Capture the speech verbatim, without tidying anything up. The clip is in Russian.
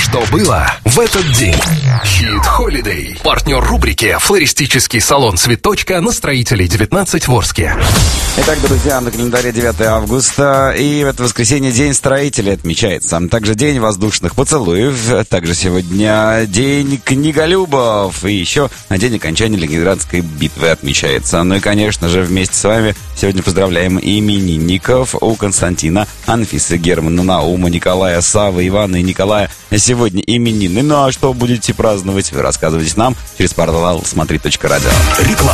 Что было в этот день? Хит Холидей. Партнер рубрики «Флористический салон Цветочка» на Строителей девятнадцать в Орске. Итак, друзья, на календаре девятое августа, и в это воскресенье День строителей отмечается. Также День воздушных поцелуев, также сегодня День книголюбов, и еще День окончания Ленинградской битвы отмечается. Ну и, конечно же, вместе с вами сегодня поздравляем именинников: у Константина, Анфисы, Германа, Наума, Николая, Савы, Ивана и Николая. Сегодня именины. Ну а что будете праздновать, вы рассказывайте нам через портал смотри точка радио.